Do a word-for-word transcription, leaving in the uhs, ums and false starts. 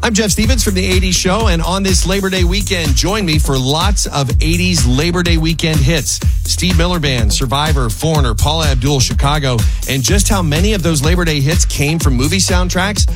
I'm Jeff Stevens from the eighties Show, and on this Labor Day weekend, join me for lots of eighties Labor Day weekend hits. Steve Miller Band, Survivor, Foreigner, Paula Abdul, Chicago, and just how many of those Labor Day hits came from movie soundtracks,